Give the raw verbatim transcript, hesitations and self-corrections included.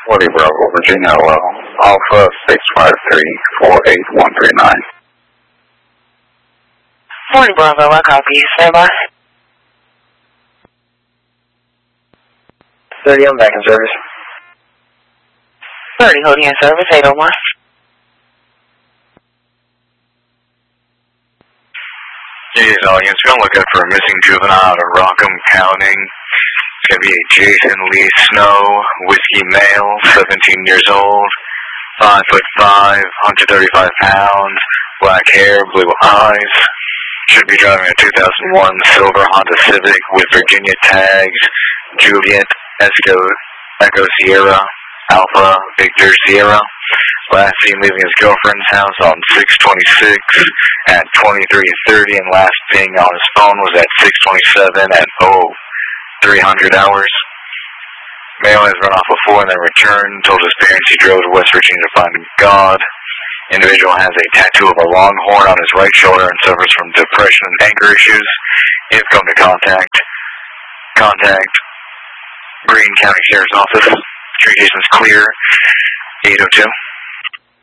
forty Bravo, Virginia, hello. Alpha six five three four eight one three nine. forty Bravo, I copy. Stand by. thirty, I'm back in service. thirty, holding in service, eight oh one. Yes, audience, we're looking for a missing juvenile out of Rockham County. It's going to be a Jason Lee Snow, whiskey male, seventeen years old, five foot five, one hundred thirty-five pounds, black hair, blue eyes. Should be driving a two thousand one silver Honda Civic with Virginia tags, Juliet, Esco, Echo Sierra, Alpha, Victor Sierra. Last seen leaving his girlfriend's house on six twenty-six at twenty-three thirty, and last ping on his phone was at six twenty-seven at oh three hundred hours. Male has run off before and then returned, told his parents he drove to West Virginia to find God. Individual has a tattoo of a longhorn on his right shoulder and suffers from depression and anger issues. If come to contact, contact Greene County Sheriff's Office. Communications clear, eight oh two.